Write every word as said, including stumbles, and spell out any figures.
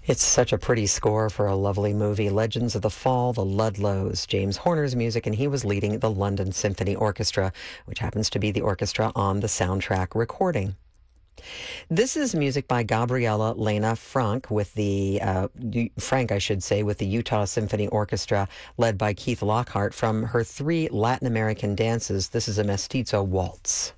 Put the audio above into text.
It's such a pretty score for a lovely movie. Legends of the Fall, the Ludlows, James Horner's music, and he was leading the London Symphony Orchestra, which happens to be the orchestra on the soundtrack recording. This is music by Gabriella Lena Frank with the, uh, Frank, I should say, with the Utah Symphony Orchestra, led by Keith Lockhart from her three Latin American dances. This is a Mestizo Waltz.